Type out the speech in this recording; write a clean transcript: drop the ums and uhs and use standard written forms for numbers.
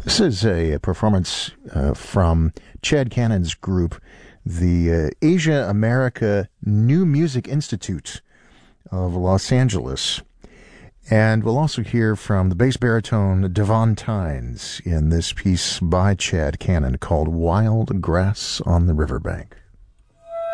This is a performance from Chad Cannon's group, the Asia America New Music Institute of Los Angeles. And we'll also hear from the bass baritone Devon Tynes in this piece by Chad Cannon called Wild Grass on the Riverbank.